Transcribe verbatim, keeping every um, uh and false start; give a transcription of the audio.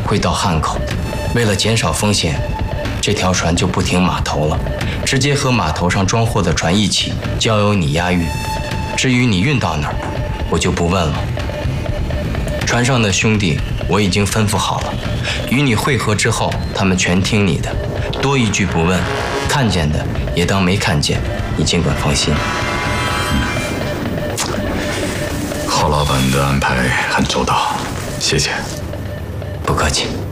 会到汉口。为了减少风险，这条船就不停码头了，直接和码头上装货的船一起，交由你押运。至于你运到哪儿，我就不问了。船上的兄弟我已经吩咐好了，与你会合之后，他们全听你的，多一句不问，看见的也当没看见，你尽管放心。 郝老板的安排很周到，谢谢。 不客气。